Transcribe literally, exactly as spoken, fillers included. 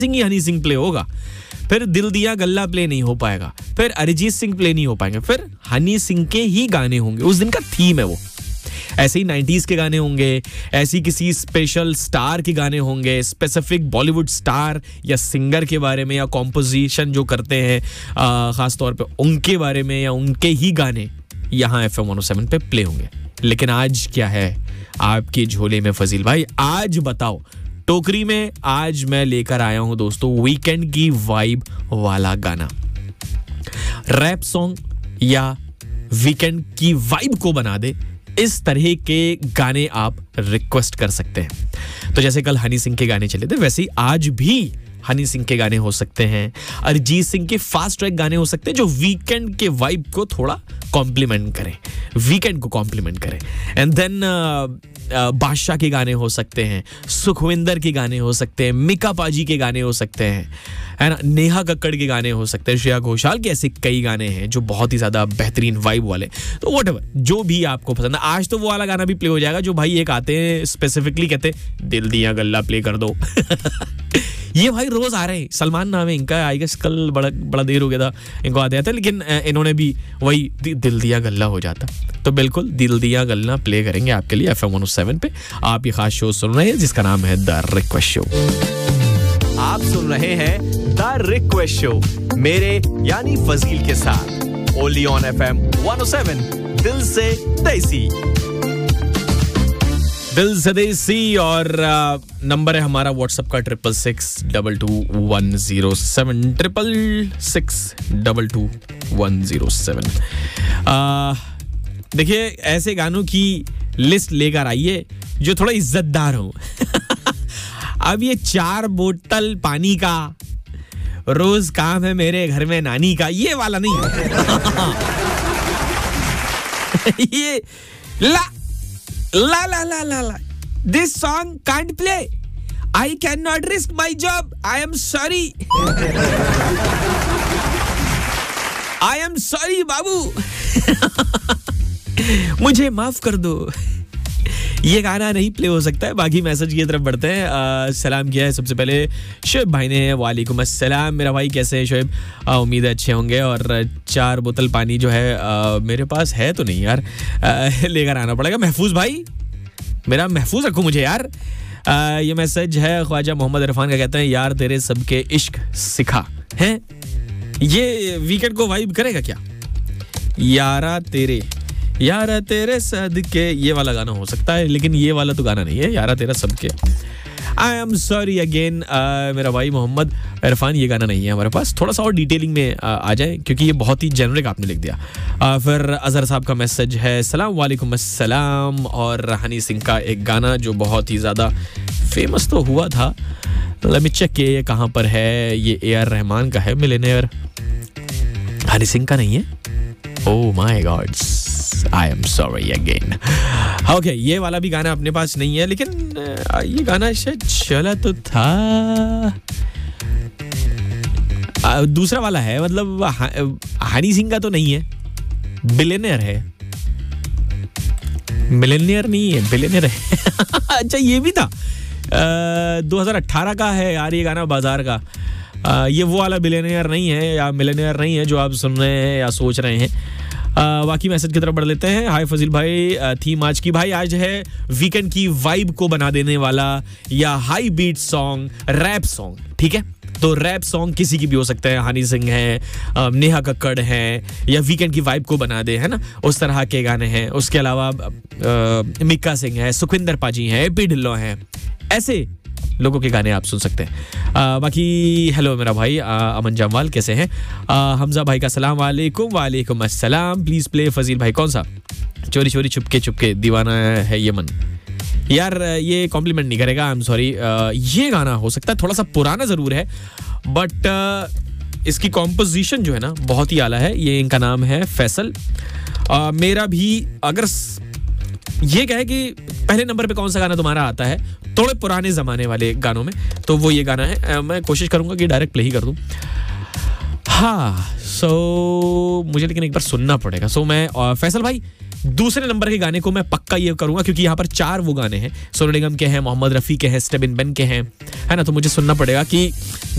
सिंह ही Honey Singh play होगा, फिर दिल दिया गल्ला प्ले नहीं हो पाएगा, फिर अरिजीत सिंह प्ले नहीं हो पाएंगे, फिर हनी सिंह के ही गाने होंगे। उस दिन का थीम है वो। ऐसे ही नाइंटीज़ के गाने होंगे, ऐसी किसी स्पेशल स्टार के गाने होंगे, स्पेसिफिक बॉलीवुड स्टार या सिंगर के बारे में या कॉम्पोजिशन जो करते हैं ख़ास तौर पे उनके बारे में या उनके ही गाने यहाँ F M one O seven पे प्ले होंगे। लेकिन आज क्या है आपके झोले में फजील भाई? आज बताओ, टोकरी में आज मैं लेकर आया हूं दोस्तों वीकेंड की वाइब वाला गाना। रैप सॉन्ग या वीकेंड की वाइब को बना दे, इस तरह के गाने आप रिक्वेस्ट कर सकते हैं। तो जैसे कल हनी सिंह के गाने चले थे, वैसे ही आज भी हनी सिंह के गाने हो सकते हैं, अरिजीत सिंह के फास्ट ट्रैक गाने हो सकते हैं जो वीकेंड के वाइब को थोड़ा कॉम्प्लीमेंट करें, वीकेंड को कॉम्प्लीमेंट करें। एंड देन बादशाह के गाने हो सकते हैं, सुखविंदर के गाने हो सकते हैं, मिका पाजी के गाने हो सकते हैं, है ना, नेहा कक्कड़ के गाने हो सकते हैं, श्रेया घोषाल के ऐसे कई गाने हैं जो बहुत ही ज्यादा बेहतरीन वाइब वाले। तो व्हाटएवर जो भी आपको पसंद है, आज तो वो वाला गाना भी प्ले हो जाएगा जो भाई एक आते हैं स्पेसिफिकली कहते हैं दिल दिया गल्ला प्ले कर दो। ये भाई रोज आ रहे हैं, सलमान नाम है इनका, आई गेस कल बड़ा बड़ा देर हो गया था इनको आते आते, लेकिन इन्होंने भी वही दिल दिया गल्ला हो जाता। तो बिल्कुल दिल दिया गल्ला प्ले करेंगे आपके लिए F M one O seven पे। आप ये खास शो सुन रहे हैं जिसका नाम है द रिक्वेस्ट शो। आप सुन रहे हैं द रिक्वेस्ट शो मेरे यानी फजील के साथ only on F M one O seven, दिल से देसी। दिल से देसी और नंबर है हमारा व्हाट्सएप का triple six double two one zero seven, triple six double two one zero seven. देखिए ऐसे गानों की लिस्ट लेकर आइए जो थोड़ा इज्जतदार हो। अब ये चार बोतल पानी का, रोज काम है मेरे घर में नानी का, ये वाला नहीं। ये ला La la la la la. This song can't play. I cannot risk my job. I am sorry. I am sorry, बाबू। मुझे माफ कर दो। ये गाना नहीं प्ले हो सकता है। बाकी मैसेज की तरफ बढ़ते हैं। आ, सलाम किया है सबसे पहले शोएब भाई ने, वालेकुम अस्सलाम। मेरा भाई कैसे है शोएब? उम्मीद है अच्छे होंगे। और चार बोतल पानी जो है आ, मेरे पास है तो नहीं यार, लेकर आना पड़ेगा। महफूज भाई मेरा महफूज रखो मुझे यार। आ, ये मैसेज है ख्वाजा मोहम्मद इरफान का, कहते हैं यार तेरे सबके इश्क सिखा है। ये वीकेंड को वाइब करेगा क्या? यारा तेरे यारा तेरे सदके, ये वाला गाना हो सकता है, लेकिन ये वाला तो गाना नहीं है, यारा तेरा सबके। आई एम सॉरी अगेन मेरा भाई मोहम्मद इरफान, ये गाना नहीं है हमारे पास। थोड़ा सा और डिटेलिंग में uh, आ जाए क्योंकि ये बहुत ही जेनरिक आपने लिख दिया। uh, फिर अजहर साहब का मैसेज है सलाम वालेकुम अस्सलाम, और हनी सिंह का एक गाना जो बहुत ही ज़्यादा फेमस तो हुआ था, लेट मी चेक ये कहाँ पर है। ये ए आर रहमान का है, मिलियनेयर, हनी सिंह का नहीं है। Oh my God, I am sorry again. Okay, ये वाला भी गाना अपने पास नहीं है, लेकिन ये गाना शायद चला तो था। आ, दूसरा वाला है, मतलब हनी सिंह का तो नहीं है, बिलियनियर है। मिलेनियर नहीं है, बिलियनियर है। अच्छा ये भी था, दो हज़ार अठारह का है यार ये गाना, बाजार का। आ, ये वो वाला बिलियनियर नहीं है या मिलेनियर नहीं है जो आप सुन रहे हैं या सोच रहे हैं। आ, बाकी मैसेज की तरफ बढ़ लेते हैं। हाय फजील भाई, थीम आज की भाई आज है वीकेंड की वाइब को बना देने वाला या high beat song, rap song, ठीक है? तो रैप सॉन्ग किसी की भी हो सकता है, हनी सिंह है, नेहा कक्कड़ है, या वीकेंड की वाइब को बना दे, है ना, उस तरह के गाने हैं। उसके अलावा मिक्का सिंह है, सुखविंदर पाजी हैं, एपी ढिल्लों हैं, ऐसे लोगों के गाने आप सुन सकते हैं। आ, बाकी हेलो मेरा भाई आ, अमन जामवाल कैसे हैं? आ, हमजा भाई का सलाम वालेकुम। वालेकुम अस्सलाम। प्लीज प्ले फजील भाई। कौन सा? चोरी चोरी चुपके चुपके दीवाना है ये मन। यार ये कॉम्प्लीमेंट नहीं करेगा, आई एम सॉरी। ये गाना हो सकता है थोड़ा सा पुराना जरूर है, बट इसकी कॉम्पोजिशन जो है ना बहुत ही आला है। ये इनका नाम है फैसल। आ, मेरा भी अगर ये कहे कि पहले नंबर पे कौन सा गाना तुम्हारा आता है थोड़े पुराने जमाने वाले गानों में, तो वो ये गाना है। मैं कोशिश करूंगा कि डायरेक्ट प्ले ही कर दूं। हाँ सो so, मुझे लेकिन एक बार सुनना पड़ेगा। सो so, मैं फैसल भाई दूसरे नंबर के गाने को मैं पक्का ये करूंगा क्योंकि यहाँ पर चार वो गाने हैं, सोनू निगम के हैं, मोहम्मद रफ़ी के हैं, स्टेबिन बेन के हैं, है ना। तो मुझे सुनना पड़ेगा कि